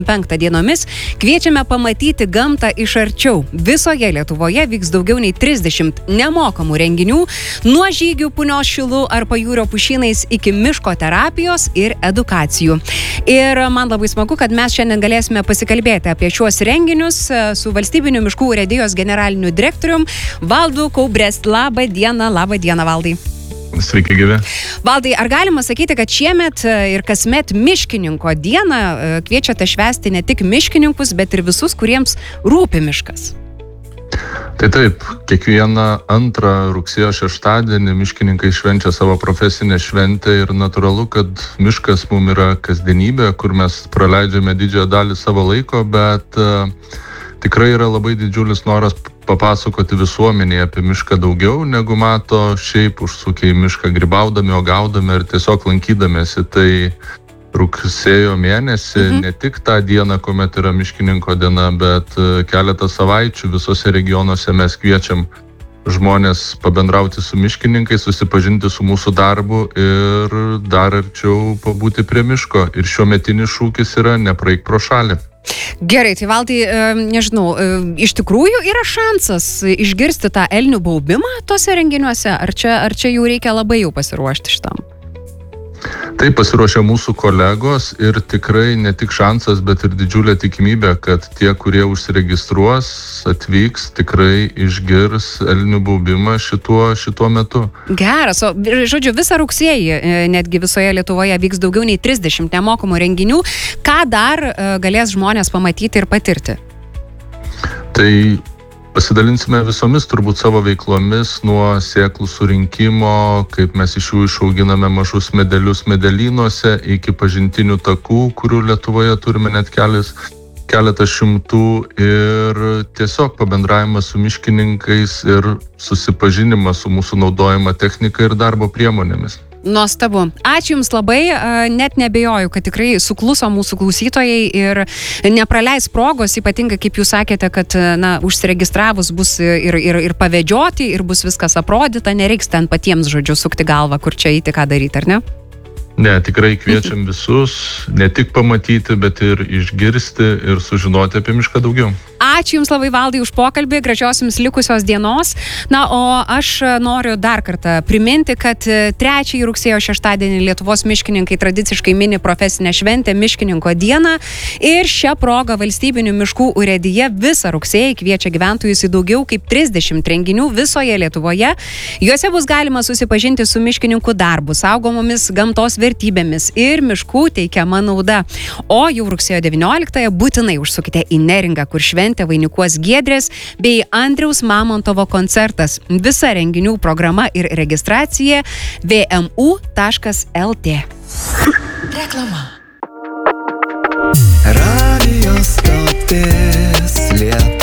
5 dienomis kviečiame pamatyti gamtą iš arčiau. Visoje Lietuvoje vyks daugiau nei 30 nemokamų renginių, nuo žygių Punios Šilu ar Pajūrio pušynais iki miško terapijos ir edukacijų. Ir man labai smagu, kad mes šiandien galėsime pasikalbėti apie šiuos renginius su Valstybinių miškų urėdijos generaliniu direktorium Valdu Kaubrest. Labą dieną, Valdai. Sveiki, gyvi. Valdai, ar galima sakyti, kad šiemet ir kasmet miškininko dieną kviečiate švęsti ne tik miškininkus, bet ir visus, kuriems rūpi miškas? Tai taip, kiekvieną antrą rugsėjo šeštadienį miškininkai švenčia savo profesinę šventę ir natūralu, kad miškas mums yra kasdienybė, kur mes praleidžiame didžiąją dalį savo laiko, bet tikrai yra labai didžiulis noras papasakoti visuomenėje apie mišką daugiau, negu mato šiaip užsukę į mišką grybaudami, uogaudami ir tiesiog lankydamėsi. Tai rugsėjo mėnesį, ne tik tą dieną, kuomet yra miškininko diena, bet keletą savaičių visose regionuose mes kviečiam žmonės pabendrauti su miškininkais, susipažinti su mūsų darbu ir dar arčiau pabūti prie miško. Ir šiuometinis šūkis yra nepraeik pro šalį. Gerai, tai Valdai, nežinau, iš tikrųjų yra šansas išgirsti tą elnių baubimą tose renginiuose? Ar čia jau reikia labai jau pasiruošti šitam? Tai pasiruošia mūsų kolegos ir tikrai ne tik šansas, bet ir didžiulė tikimybė, kad tie, kurie užsiregistruos, atvyks, tikrai išgirs elnių baubimą šituo metu. Geras, o žodžiu, visą rugsėjį, netgi visoje Lietuvoje vyks daugiau nei 30 nemokamų renginių. Ką dar galės žmonės pamatyti ir patirti? Tai pasidalinsime visomis turbūt savo veiklomis, nuo sėklų surinkimo, kaip mes iš jų išauginame mažus medelius medelynuose, iki pažintinių takų, kurių Lietuvoje turime net keletą šimtų, ir tiesiog pabendravimas su miškininkais ir susipažinimas su mūsų naudojama technika ir darbo priemonėmis. Nuostabu. Ačiū Jums labai, net nebejoju, kad tikrai sukluso mūsų klausytojai ir nepraleis progos, ypatingai kaip Jūs sakėte, kad užsiregistravus bus ir pavedžioti, ir bus viskas aprodyta, nereiks ten patiems, žodžiu, sukti galvą, kur čia eiti, ką daryti, ar ne? Ne, tikrai kviečiam visus ne tik pamatyti, bet ir išgirsti ir sužinoti apie mišką daugiau. Ačiū Jums labai, Valdai, už pokalbį, gražios Jums likusios dienos. Na, o aš noriu dar kartą priminti, kad 3 rugsėjo šeštadienį Lietuvos miškininkai tradiciškai mini profesinę šventę Miškininko dieną ir šią progą Valstybinių miškų urėdija visą rugsėjį kviečia gyventojus į daugiau kaip 30 renginių visoje Lietuvoje. Juose bus galima susipažinti su miškininkų darbu, saugomomis gamtos vertybėmis ir miškų teikiama nauda. O jau rugsėjo 19-ąją būtinai užsukite į Neringą, kur šventę vainikuos Giedrės bei Andriaus Mamontovo koncertas. Visa renginių programa ir registracija vmu.lt. Reklama. Radio stotis Lietuva.